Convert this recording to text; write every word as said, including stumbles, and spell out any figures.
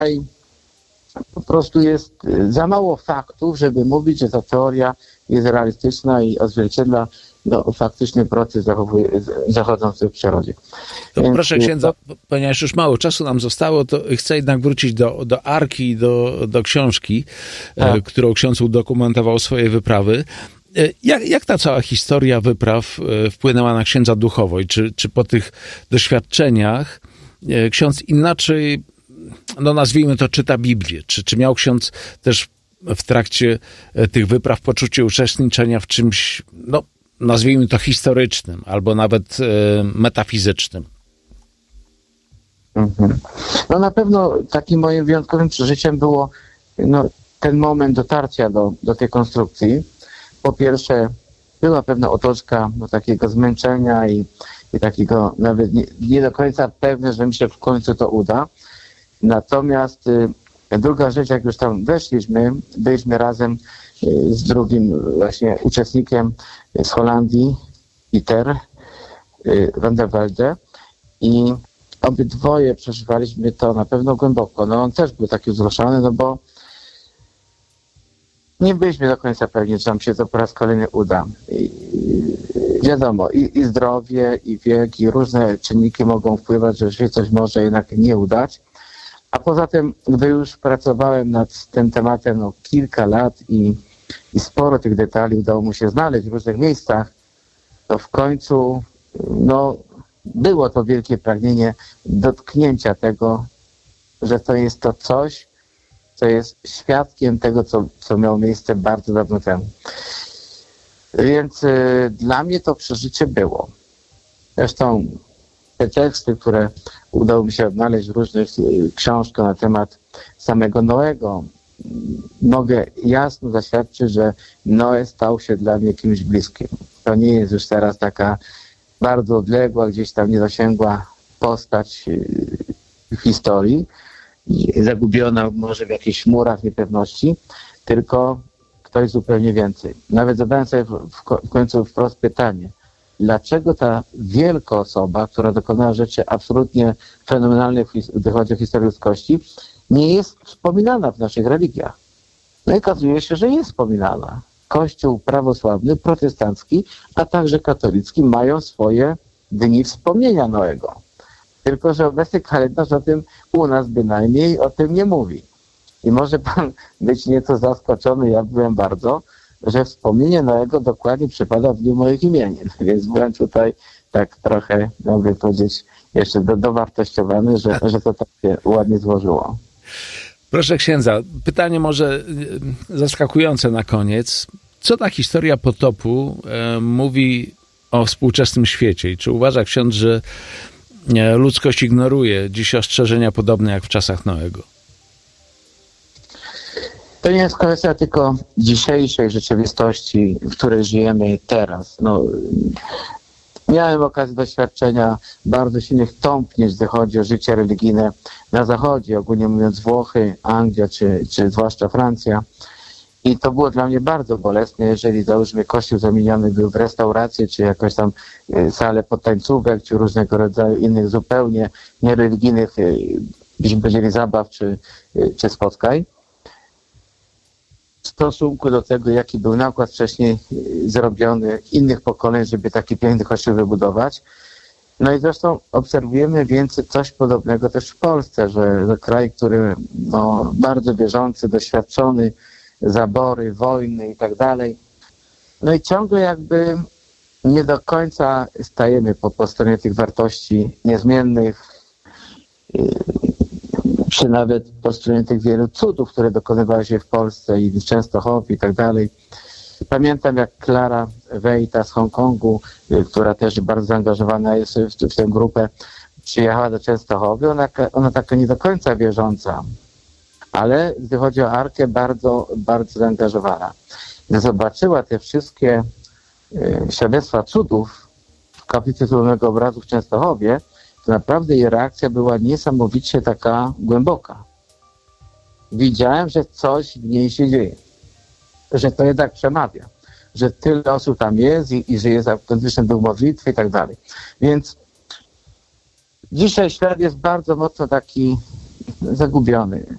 po prostu jest za mało faktów, żeby mówić, że ta teoria jest realistyczna i odzwierciedla no, faktyczny proces zachodzący w przyrodzie. To Więc, proszę księdza, ponieważ już mało czasu nam zostało, to chcę jednak wrócić do, do Arki, do, do książki, tak. e, którą ksiądz udokumentował swoje wyprawy. E, jak, jak ta cała historia wypraw e, wpłynęła na księdza duchowo? I czy, czy po tych doświadczeniach e, ksiądz inaczej, no nazwijmy to, czyta Biblię? Czy, czy miał ksiądz też w trakcie tych wypraw poczucie uczestniczenia w czymś, no nazwijmy to historycznym, albo nawet e, metafizycznym? Mhm. No na pewno takim moim wyjątkowym przeżyciem było no, ten moment dotarcia do, do tej konstrukcji. Po pierwsze była pewna otoczka no, takiego zmęczenia i, i takiego nawet nie, nie do końca pewne, że mi się w końcu to uda. Natomiast y, druga rzecz, jak już tam weszliśmy, byliśmy razem y, z drugim właśnie uczestnikiem z Holandii, Pieter y, van der Velde, i obydwoje przeżywaliśmy to na pewno głęboko. No on też był taki wzruszony, no bo nie byliśmy do końca pewni, że nam się to po raz kolejny uda. I, wiadomo, i, i zdrowie, i wiek, i różne czynniki mogą wpływać, że się coś może jednak nie udać. A poza tym, gdy już pracowałem nad tym tematem no, kilka lat i, i sporo tych detali udało mu się znaleźć w różnych miejscach, to w końcu no, było to wielkie pragnienie dotknięcia tego, że to jest to coś, co jest świadkiem tego, co, co miało miejsce bardzo dawno temu. Więc y, dla mnie to przeżycie było. Zresztą te teksty, które udało mi się odnaleźć w różnych y, książkach na temat samego Noego, mogę jasno zaświadczyć, że Noe stał się dla mnie kimś bliskim. To nie jest już teraz taka bardzo odległa, gdzieś tam niedosięgła postać y, historii, zagubiona może w jakichś murach niepewności, tylko ktoś zupełnie więcej. Nawet zadałem sobie w, w końcu wprost pytanie, dlaczego ta wielka osoba, która dokonała rzeczy absolutnie fenomenalnych, gdy chodzi o historię ludzkości, nie jest wspominana w naszych religiach. No i okazuje się, że jest wspominana. Kościół prawosławny, protestancki, a także katolicki mają swoje dni wspomnienia Noego. Tylko że obecny kalendarz o tym, u nas bynajmniej, o tym nie mówi. I może pan być nieco zaskoczony, ja byłem bardzo, że wspomnienie Noego dokładnie przypada w dniu moich imienin. Więc byłem tutaj tak trochę, mogę powiedzieć, jeszcze do, dowartościowany, że, że to tak się ładnie złożyło. Proszę księdza, pytanie może zaskakujące na koniec. Co ta historia potopu e, mówi o współczesnym świecie? I czy uważa ksiądz, że ludzkość ignoruje dziś ostrzeżenia podobne jak w czasach Noego? To nie jest kwestia tylko dzisiejszej rzeczywistości, w której żyjemy teraz. No, miałem okazję doświadczenia bardzo silnych tąpnięć, gdy chodzi o życie religijne na Zachodzie, ogólnie mówiąc Włochy, Anglia czy, czy zwłaszcza Francja. I to było dla mnie bardzo bolesne, jeżeli załóżmy kościół zamieniony był w restaurację, czy jakąś tam salę podtańcówek, czy różnego rodzaju innych zupełnie niereligijnych, byśmy powiedzieli, zabaw, czy, czy spotkań. W stosunku do tego, jaki był nakład wcześniej zrobiony innych pokoleń, żeby taki piękny kościół wybudować. No i zresztą obserwujemy więcej coś podobnego też w Polsce, że, że kraj, który no, bardzo wierzący, doświadczony, zabory, wojny i tak dalej. No i ciągle jakby nie do końca stajemy po, po stronie tych wartości niezmiennych, czy nawet po stronie tych wielu cudów, które dokonywały się w Polsce i w Częstochowie i tak dalej. Pamiętam, jak Klara Wejta z Hongkongu, która też bardzo zaangażowana jest w, w tę grupę, przyjechała do Częstochowy. Ona, ona taka nie do końca wierząca, ale gdy chodzi o Arkę, bardzo, bardzo zaangażowana. Gdy zobaczyła te wszystkie y, świadectwa cudów w kaplicy Złomego Obrazu w Częstochowie, to naprawdę jej reakcja była niesamowicie taka głęboka. Widziałem, że coś w niej się dzieje, że to jednak przemawia, że tyle osób tam jest i, i że jest autentyczny duch modlitwy i tak dalej. Więc dzisiaj świat jest bardzo mocno taki zagubiony.